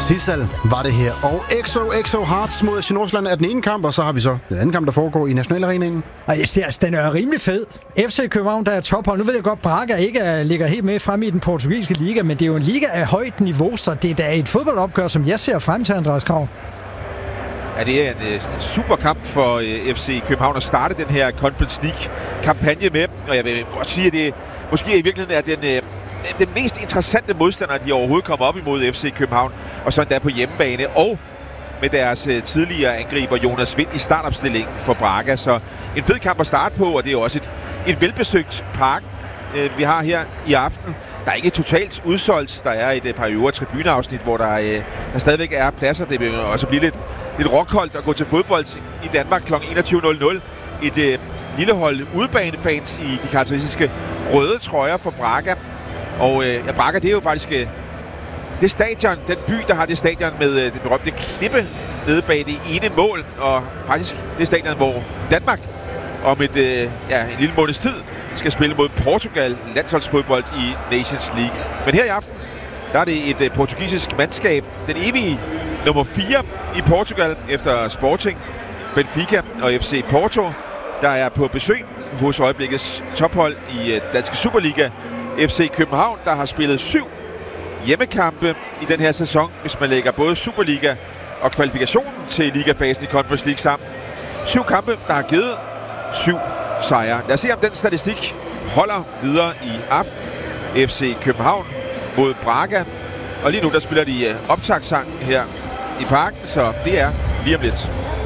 Sissel var det her. Og XO Hearts mod FC Nordsjælland er den ene kamp, og så har vi så den anden kamp, der foregår i Nationalarenaen. Og jeg siger, den er rimelig fed. FC København, der er tophold. Nu ved jeg godt, Braga ikke ligger helt med fremme i den portugisiske liga, men det er jo en liga af højt niveau, så det er da et fodboldopgør, som jeg ser frem til, Andreas Krav. Ja, det er en super kamp for FC København at starte den her Conference League-kampagne med. Og jeg vil også sige, at det måske i virkeligheden er den mest interessante modstander, de overhovedet kommer op imod FC København. Og så endda på hjemmebane. Og med deres tidligere angriber Jonas Vind i startopstillingen for Braga. Så en fed kamp at starte på, og det er jo også et velbesøgt park, vi har her i aften. Der er ikke totalt udsolgt. Der er et par øvre tribuneafsnit, hvor der stadigvæk er pladser. Det vil også blive lidt rockholdt at gå til fodbold i Danmark kl. 21.00. Et lille hold udebanefans i de karakteristiske røde trøjer for Braga. Og Braga, det er jo faktisk det stadion, den by, der har det stadion med det berømte klippe nede bag det ene mål. Og faktisk det stadion, hvor Danmark om en lille måneds tid skal spille mod Portugal landsholdsfodbold i Nations League. Men her i aften, der er det et portugisisk mandskab, den evige nummer 4 i Portugal efter Sporting, Benfica og FC Porto, der er på besøg hos øjeblikkets tophold i danske Superliga, FC København, der har spillet 7 hjemmekampe i den her sæson, hvis man lægger både Superliga og kvalifikationen til ligafasen i Conference League sammen. 7 kampe, der har givet 7 sejre. Lad os se, om den statistik holder videre i aften. FC København mod Braga. Og lige nu, der spiller de optagtsangen her i parken, så det er lige om lidt.